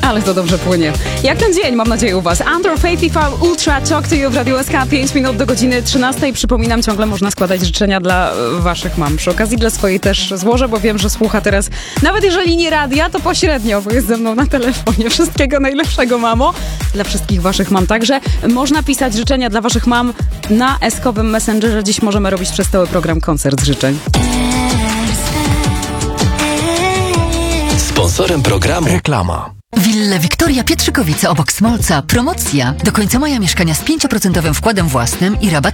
Ale to dobrze płynie. Jak ten dzień, mam nadzieję, u was. Under 55 Ultra Talk to You w Radio SK. 5 minut do godziny 13. Przypominam, ciągle można składać życzenia dla waszych mam. Przy okazji dla swojej też złożę, bo wiem, że słucha teraz, nawet jeżeli nie radia, to pośrednio, bo jest ze mną na telefonie. Wszystkiego najlepszego, mamo. Dla wszystkich waszych mam także. Można pisać życzenia dla waszych mam na eskowym Messengerze. Dziś możemy robić przez cały program koncert życzeń. Sponsorem programu reklama. Wille Wiktoria Pietrzykowice obok Smolca. Promocja. Do końca maja mieszkania z 5% wkładem własnym i rabat